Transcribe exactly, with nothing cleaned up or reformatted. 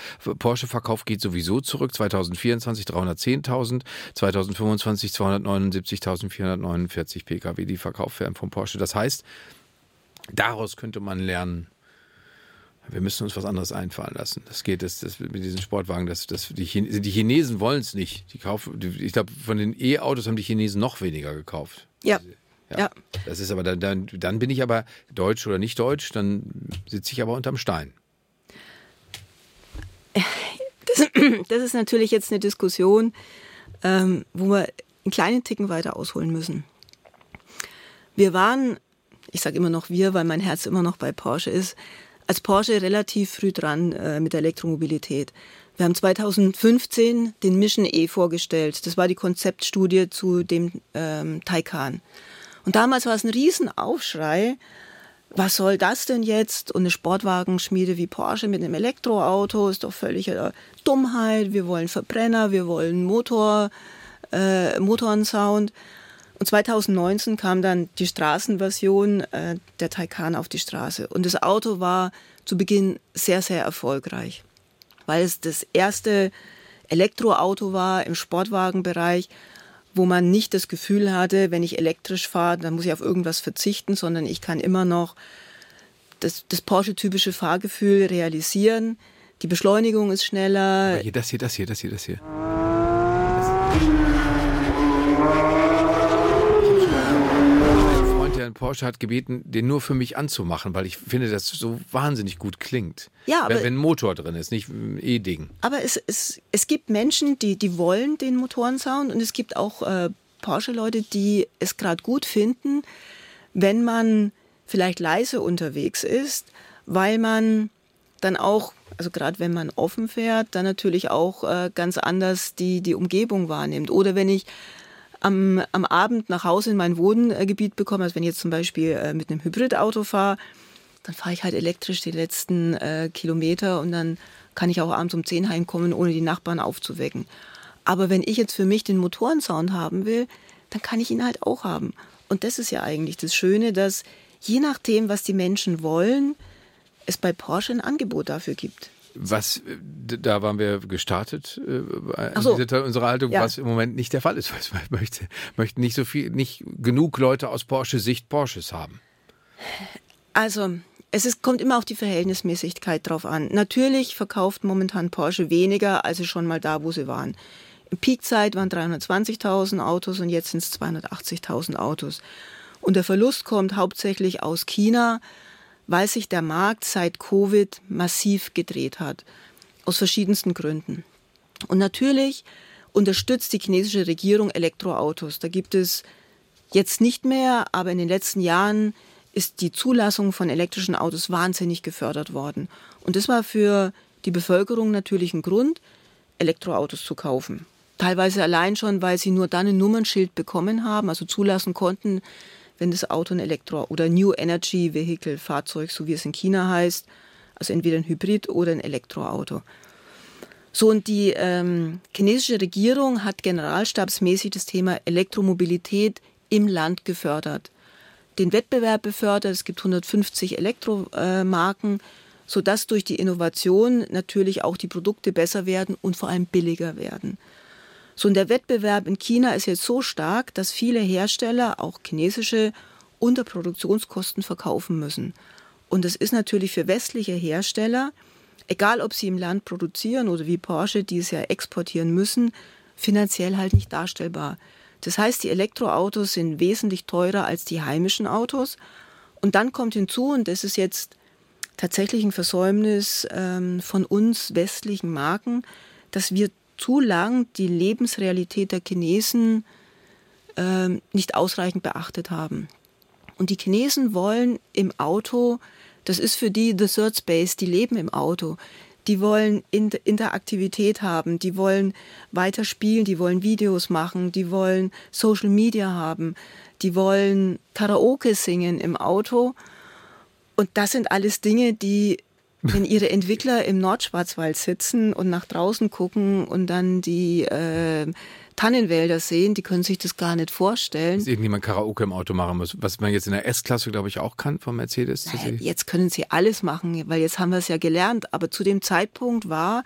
Porsche-Verkauf geht sowieso zurück. zwanzig vierundzwanzig dreihundertzehntausend, zwanzig fünfundzwanzig zweihundertneunundsiebzigtausendvierhundertneunundvierzig Pkw, die verkauft werden von Porsche. Das heißt, daraus könnte man lernen, wir müssen uns was anderes einfallen lassen. Das geht das, das mit diesen Sportwagen. Das, das, die, Chine- die Chinesen wollen es nicht. Die kaufen, die, ich glaube, von den E-Autos haben die Chinesen noch weniger gekauft. Ja. Ja. ja. Das ist aber dann, dann, dann bin ich aber deutsch oder nicht deutsch, dann sitze ich aber unterm Stein. Das, das ist natürlich jetzt eine Diskussion, ähm, wo wir einen kleinen Ticken weiter ausholen müssen. Wir waren, ich sage immer noch wir, weil mein Herz immer noch bei Porsche ist, als Porsche relativ früh dran äh, mit der Elektromobilität. Wir haben zwanzig fünfzehn den Mission E vorgestellt. Das war die Konzeptstudie zu dem ähm, Taycan. Und damals war es ein Riesenaufschrei. Was soll das denn jetzt? Und eine Sportwagenschmiede wie Porsche mit einem Elektroauto ist doch völlige Dummheit. Wir wollen Verbrenner, wir wollen Motor, äh, Motorensound. Und zwanzig neunzehn kam dann die Straßenversion äh, der Taycan auf die Straße. Und das Auto war zu Beginn sehr, sehr erfolgreich, weil es das erste Elektroauto war im Sportwagenbereich, wo man nicht das Gefühl hatte, wenn ich elektrisch fahre, dann muss ich auf irgendwas verzichten, sondern ich kann immer noch das, das Porsche-typische Fahrgefühl realisieren. Die Beschleunigung ist schneller. Aber hier, das hier, das hier, das hier, das hier. Das Herrn Porsche hat gebeten, den nur für mich anzumachen, weil ich finde, dass das so wahnsinnig gut klingt. Ja, aber wenn, wenn ein Motor drin ist, nicht ein E-Ding. Aber es, es, es gibt Menschen, die, die wollen den Motorensound und es gibt auch äh, Porsche-Leute, die es gerade gut finden, wenn man vielleicht leise unterwegs ist, weil man dann auch, also gerade wenn man offen fährt, dann natürlich auch äh, ganz anders die, die Umgebung wahrnimmt. Oder wenn ich Am, am Abend nach Hause in mein Wohngebiet bekomme, also wenn ich jetzt zum Beispiel äh, mit einem Hybridauto fahre, dann fahre ich halt elektrisch die letzten äh, Kilometer und dann kann ich auch abends um zehn heimkommen, ohne die Nachbarn aufzuwecken. Aber wenn ich jetzt für mich den Motorensound haben will, dann kann ich ihn halt auch haben. Und das ist ja eigentlich das Schöne, dass je nachdem, was die Menschen wollen, es bei Porsche ein Angebot dafür gibt. Was, da waren wir gestartet, äh, so. diese, unsere Haltung, ja. Was im Moment nicht der Fall ist. Man möchte, möchten nicht so viel, nicht genug Leute aus Porsche-Sicht Porsches haben. Also, es ist, kommt immer auf die Verhältnismäßigkeit drauf an. Natürlich verkauft momentan Porsche weniger, als sie schon mal da, wo sie waren. In Peakzeit waren dreihundertzwanzigtausend Autos und jetzt sind es zweihundertachtzigtausend Autos. Und der Verlust kommt hauptsächlich aus China, weil sich der Markt seit Covid massiv gedreht hat. Aus verschiedensten Gründen. Und natürlich unterstützt die chinesische Regierung Elektroautos. Da gibt es jetzt nicht mehr, aber in den letzten Jahren ist die Zulassung von elektrischen Autos wahnsinnig gefördert worden. Und das war für die Bevölkerung natürlich ein Grund, Elektroautos zu kaufen. Teilweise allein schon, weil sie nur dann ein Nummernschild bekommen haben, also zulassen konnten, wenn das Auto ein Elektro- oder New Energy Vehicle Fahrzeug, so wie es in China heißt, also entweder ein Hybrid oder ein Elektroauto. So, und die ähm, chinesische Regierung hat generalstabsmäßig das Thema Elektromobilität im Land gefördert. Den Wettbewerb befördert, es gibt hundertfünfzig Elektromarken, sodass durch die Innovation natürlich auch die Produkte besser werden und vor allem billiger werden. So, und der Wettbewerb in China ist jetzt so stark, dass viele Hersteller, auch chinesische, unter Produktionskosten verkaufen müssen. Und das ist natürlich für westliche Hersteller, egal ob sie im Land produzieren oder wie Porsche, die es ja exportieren müssen, finanziell halt nicht darstellbar. Das heißt, die Elektroautos sind wesentlich teurer als die heimischen Autos. Und dann kommt hinzu, und das ist jetzt tatsächlich ein Versäumnis ähm, von uns westlichen Marken, dass wir zu lang die Lebensrealität der Chinesen äh, nicht ausreichend beachtet haben. Und die Chinesen wollen im Auto, das ist für die the third space, die leben im Auto, die wollen Inter- Interaktivität haben, die wollen weiter spielen, die wollen Videos machen, die wollen Social Media haben, die wollen Karaoke singen im Auto. Und das sind alles Dinge, die, wenn ihre Entwickler im Nordschwarzwald sitzen und nach draußen gucken und dann die äh, Tannenwälder sehen, die können sich das gar nicht vorstellen. Dass irgendjemand Karaoke im Auto machen muss, was man jetzt in der S-Klasse, glaube ich, auch kann vom Mercedes. Naja, jetzt können sie alles machen, weil jetzt haben wir es ja gelernt. Aber zu dem Zeitpunkt war